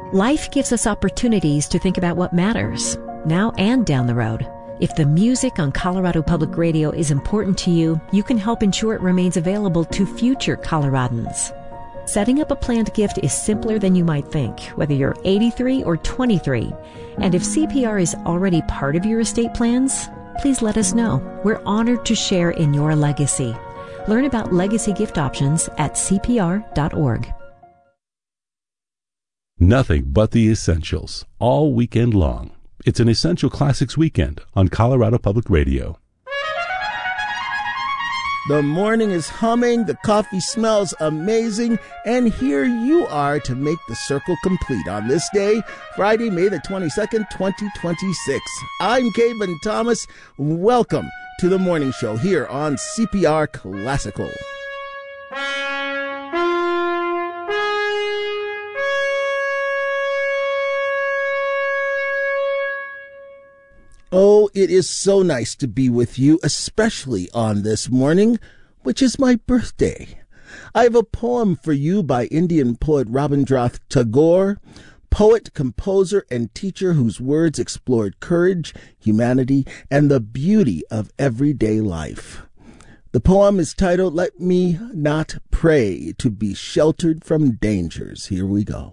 Life gives us opportunities to think about what matters, now and down the road. If the music on Colorado Public Radio is important to you, you can help ensure it remains available to future Coloradans. Setting up a planned gift is simpler than you might think, whether you're 83 or 23. And if CPR is already part of your estate plans, please let us know. We're honored to share in your legacy. Learn about legacy gift options at CPR.org. Nothing but the essentials, all weekend long. It's an Essential Classics weekend on Colorado Public Radio. The morning is humming, the coffee smells amazing, and here you are to make the circle complete on this day, Friday, May the 22nd, 2026. I'm Kevin Thomas. Welcome to the morning show here on CPR Classical. Oh, it is so nice to be with you, especially on this morning, which is my birthday. I have a poem for you by Indian poet Rabindranath Tagore, poet, composer, and teacher whose words explored courage, humanity, and the beauty of everyday life. The poem is titled, "Let Me Not Pray to Be Sheltered from Dangers." Here we go.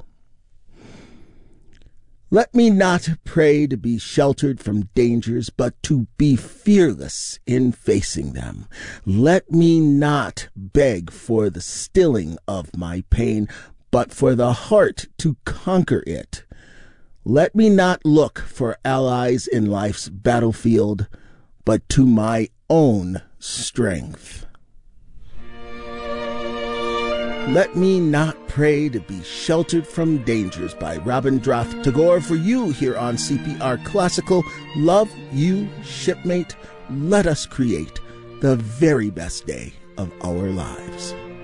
Let me not pray to be sheltered from dangers, but to be fearless in facing them. Let me not beg for the stilling of my pain, but for the heart to conquer it. Let me not look for allies in life's battlefield, but to my own strength. Let me not pray to be sheltered from dangers by Rabindranath Tagore for you here on CPR Classical. Love you, shipmate. Let us create the very best day of our lives.